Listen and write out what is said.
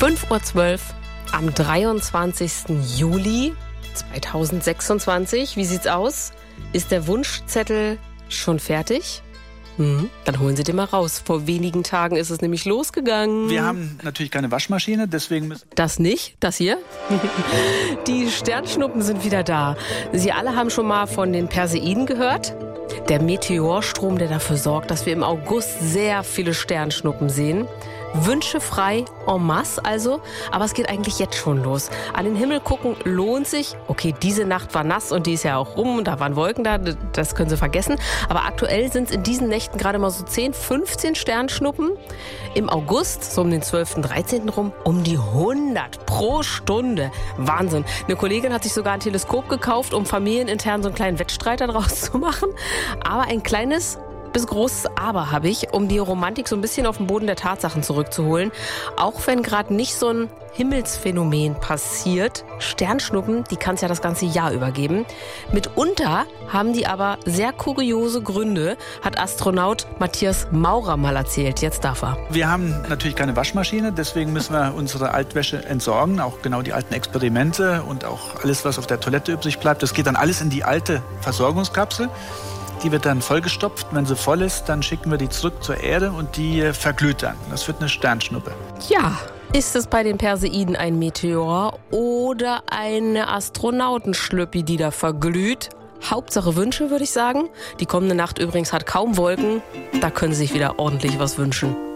5:12 Uhr am 23. Juli 2026. Wie sieht's aus? Ist der Wunschzettel schon fertig? Dann holen Sie den mal raus. Vor wenigen Tagen ist es nämlich losgegangen. Wir haben natürlich keine Waschmaschine, deswegen müssen... Das nicht? Das hier? Die Sternschnuppen sind wieder da. Sie alle haben schon mal von den Perseiden gehört. Der Meteorstrom, der dafür sorgt, dass wir im August sehr viele Sternschnuppen sehen. Wünsche frei en masse also, aber es geht eigentlich jetzt schon los. An den Himmel gucken lohnt sich. Okay, diese Nacht war nass und die ist ja auch rum und da waren Wolken da, das können Sie vergessen. Aber aktuell sind es in diesen Nächten gerade mal so 10, 15 Sternschnuppen. Im August, so um den 12., 13. rum, um die 100 pro Stunde. Wahnsinn. Eine Kollegin hat sich sogar ein Teleskop gekauft, um familienintern so einen kleinen Wettstreit daraus zu machen. Aber ein kleines bis großes Aber habe ich, um die Romantik so ein bisschen auf den Boden der Tatsachen zurückzuholen. Auch wenn gerade nicht so ein Himmelsphänomen passiert. Sternschnuppen, die kann es ja das ganze Jahr übergeben. Mitunter haben die aber sehr kuriose Gründe, hat Astronaut Matthias Maurer mal erzählt. Jetzt darf er. Wir haben natürlich keine Waschmaschine, deswegen müssen wir unsere Altwäsche entsorgen, auch genau die alten Experimente und auch alles, was auf der Toilette übrig bleibt. Das geht dann alles in die alte Versorgungskapsel. Die wird dann vollgestopft. Wenn sie voll ist, dann schicken wir die zurück zur Erde und die verglüht dann. Das wird eine Sternschnuppe. Ja, ist es bei den Perseiden ein Meteor oder eine Astronautenschlüppi, die da verglüht? Hauptsache Wünsche, würde ich sagen. Die kommende Nacht übrigens hat kaum Wolken. Da können Sie sich wieder ordentlich was wünschen.